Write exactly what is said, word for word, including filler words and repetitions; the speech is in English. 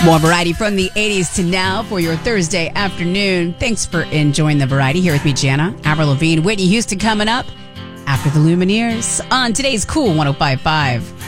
More variety from the eighties to now for your Thursday afternoon. Thanks for enjoying the variety. Here with me, Jana, Avril Lavigne, Whitney Houston coming up after the Lumineers on today's Cool one oh five point five.